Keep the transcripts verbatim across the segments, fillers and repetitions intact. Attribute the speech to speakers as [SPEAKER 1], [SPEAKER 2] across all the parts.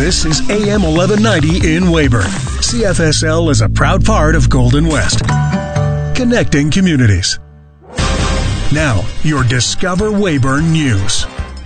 [SPEAKER 1] This is A M eleven ninety in Weyburn. C F S L is a proud part of Golden West. Connecting communities. Now, your Discover Weyburn News.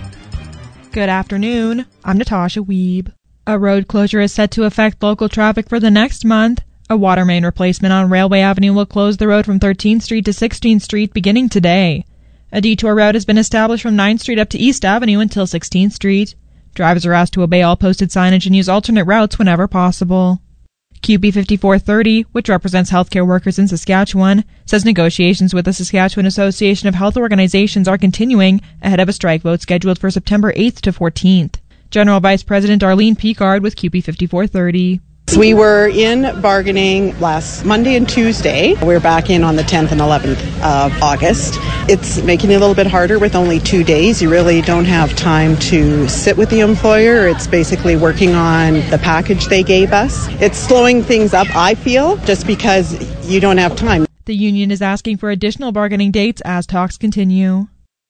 [SPEAKER 2] Good afternoon. I'm Natasha Wiebe. A road closure is set to affect local traffic for the next month. A water main replacement on Railway Avenue will close the road from thirteenth Street to sixteenth Street beginning today. A detour route has been established from ninth Street up to East Avenue until sixteenth Street. Drivers are asked to obey all posted signage and use alternate routes whenever possible. Q B fifty-four thirty, which represents healthcare workers in Saskatchewan, says negotiations with the Saskatchewan Association of Health Organizations are continuing ahead of a strike vote scheduled for September eighth to fourteenth. General Vice President Arlene Picard with Q B fifty-four thirty.
[SPEAKER 3] We were in bargaining last Monday and Tuesday. We're back in on the tenth and eleventh of August. It's making it a little bit harder with only two days. You really don't have time to sit with the employer. It's basically working on the package they gave us. It's slowing things up, I feel, just because you don't have time.
[SPEAKER 2] The union is asking for additional bargaining dates as talks continue.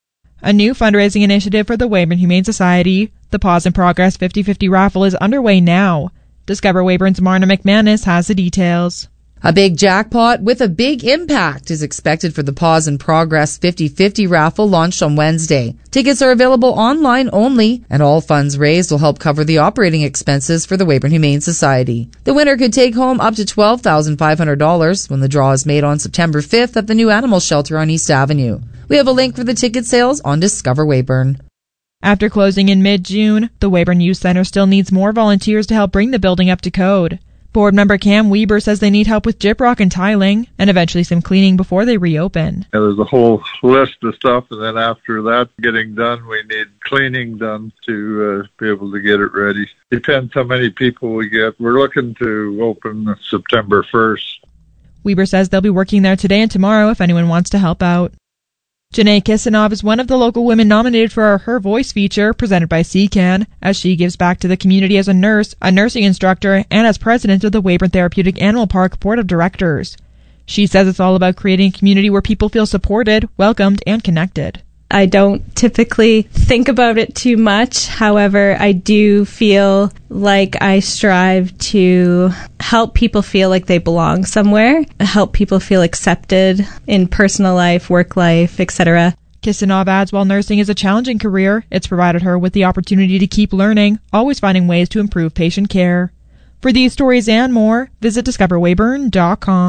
[SPEAKER 2] A new fundraising initiative for the Weyburn Humane Society, the Paws in Progress fifty fifty raffle, is underway now. Discover Weyburn's Marna McManus has the details.
[SPEAKER 4] A big jackpot with a big impact is expected for the Paws in Progress fifty fifty raffle launched on Wednesday. Tickets are available online only, and all funds raised will help cover the operating expenses for the Weyburn Humane Society. The winner could take home up to twelve thousand five hundred dollars when the draw is made on September fifth at the new animal shelter on East Avenue. We have a link for the ticket sales on Discover Weyburn.
[SPEAKER 2] After closing in mid-June, the Weyburn Youth Centre still needs more volunteers to help bring the building up to code. Board member Cam Weber says they need help with gyprock and tiling, and eventually some cleaning before they reopen.
[SPEAKER 5] Yeah, there's a whole list of stuff, and then after that getting done, we need cleaning done to uh, be able to get it ready. Depends how many people we get. We're looking to open September first.
[SPEAKER 2] Weber says they'll be working there today and tomorrow if anyone wants to help out. Janae Kisanov is one of the local women nominated for our Her Voice feature presented by C C A N, as she gives back to the community as a nurse, a nursing instructor, and as president of the Weyburn Therapeutic Animal Park Board of Directors. She says it's all about creating a community where people feel supported, welcomed, and connected.
[SPEAKER 6] I don't typically think about it too much. However, I do feel like I strive to help people feel like they belong somewhere, help people feel accepted in personal life, work life, et cetera.
[SPEAKER 2] Kisanov adds while nursing is a challenging career, it's provided her with the opportunity to keep learning, always finding ways to improve patient care. For these stories and more, visit discover weyburn dot com.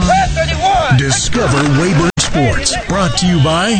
[SPEAKER 1] Discover Weyburn Sports, brought to you by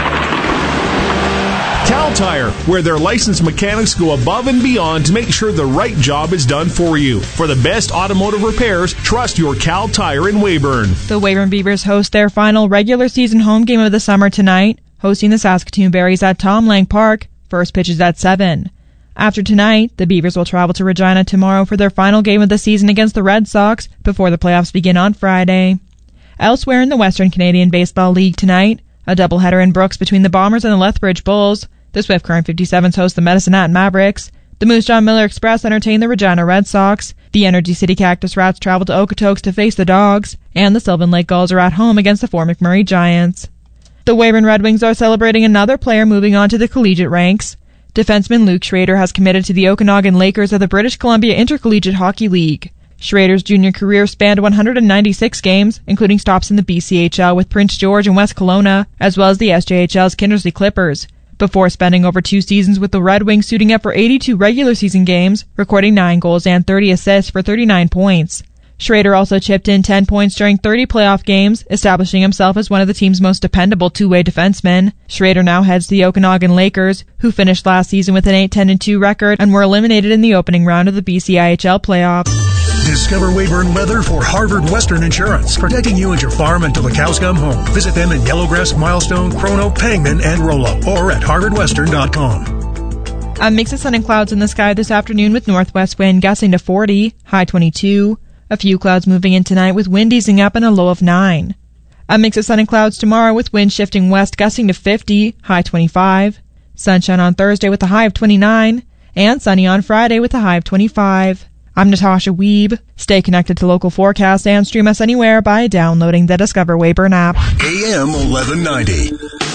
[SPEAKER 7] Cal Tire, where their licensed mechanics go above and beyond to make sure the right job is done for you. For the best automotive repairs, trust your Cal Tire in Weyburn.
[SPEAKER 2] The Weyburn Beavers host their final regular season home game of the summer tonight, hosting the Saskatoon Berries at Tom Lang Park. First pitch is at seven. After tonight, the Beavers will travel to Regina tomorrow for their final game of the season against the Red Sox before the playoffs begin on Friday. Elsewhere in the Western Canadian Baseball League tonight, a doubleheader in Brooks between the Bombers and the Lethbridge Bulls. The Swift Current fifty-sevens host the Medicine Hat Mavericks. The Moose Jaw Miller Express entertain the Regina Red Sox. The Energy City Cactus Rats travel to Okotoks to face the Dogs. And the Sylvan Lake Gulls are at home against the Fort McMurray Giants. The Weyburn Red Wings are celebrating another player moving on to the collegiate ranks. Defenseman Luke Schrader has committed to the Okanagan Lakers of the British Columbia Intercollegiate Hockey League. Schrader's junior career spanned one hundred ninety-six games, including stops in the B C H L with Prince George and West Kelowna, as well as the S J H L's Kindersley Clippers, before spending over two seasons with the Red Wings, suiting up for eighty-two regular season games, recording nine goals and thirty assists for thirty-nine points. Schrader also chipped in ten points during thirty playoff games, establishing himself as one of the team's most dependable two-way defensemen. Schrader now heads the Okanagan Lakers, who finished last season with an eight ten two record and were eliminated in the opening round of the B C I H L playoffs.
[SPEAKER 1] Discover Weyburn weather for Harvard Western Insurance, protecting you and your farm until the cows come home. Visit them in Yellowgrass, Milestone, Chrono, Pangman, and Rollo, or at harvard western dot com.
[SPEAKER 2] A mix of sun and clouds in the sky this afternoon with northwest wind gusting to forty, high twenty-two. A few clouds moving in tonight with wind easing up and a low of nine. A mix of sun and clouds tomorrow with wind shifting west gusting to fifty, high twenty-five. Sunshine on Thursday with a high of twenty-nine. And sunny on Friday with a high of twenty-five. I'm Natasha Wiebe. Stay connected to local forecasts and stream us anywhere by downloading the Discover Weyburn app.
[SPEAKER 1] A M eleven ninety.